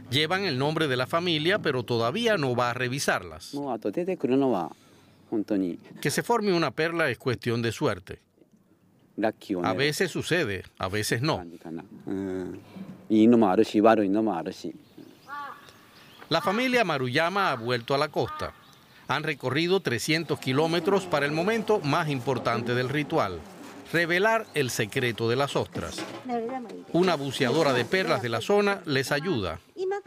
Llevan el nombre de la familia, pero todavía no va a revisarlas. Que se forme una perla es cuestión de suerte. A veces sucede, a veces no. La familia Maruyama ha vuelto a la costa. Han recorrido 300 kilómetros para el momento más importante del ritual: revelar el secreto de las ostras. Una buceadora de perlas de la zona les ayuda.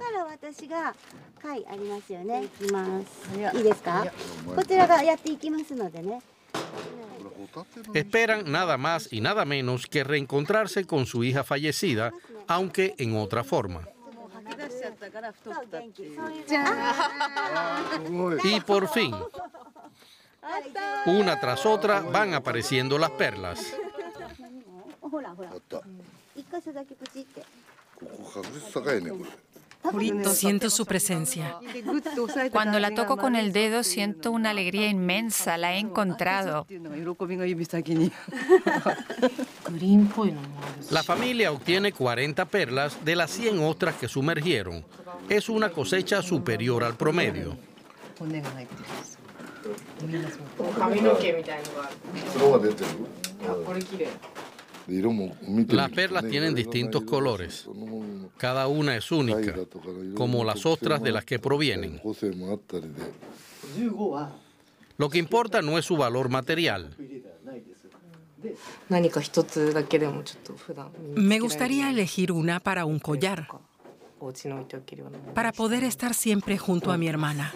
Esperan nada más y nada menos que reencontrarse con su hija fallecida, aunque en otra forma. Y por fin, una tras otra van apareciendo las perlas. Siento su presencia. Cuando la toco con el dedo siento una alegría inmensa. La he encontrado. La familia obtiene 40 perlas de las 100 ostras que sumergieron. Es una cosecha superior al promedio. Las perlas tienen distintos colores. Cada una es única, como las ostras de las que provienen. Lo que importa no es su valor material. Me gustaría elegir una para un collar, para poder estar siempre junto a mi hermana.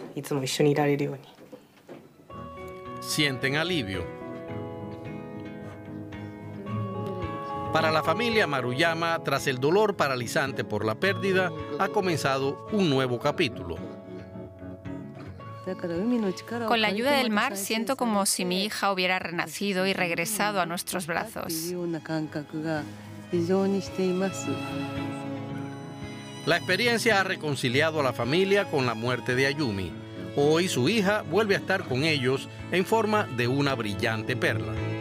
Sienten alivio. Para la familia Maruyama, tras el dolor paralizante por la pérdida, ha comenzado un nuevo capítulo. Con la ayuda del mar siento como si mi hija hubiera renacido y regresado a nuestros brazos. La experiencia ha reconciliado a la familia con la muerte de Ayumi. Hoy su hija vuelve a estar con ellos en forma de una brillante perla.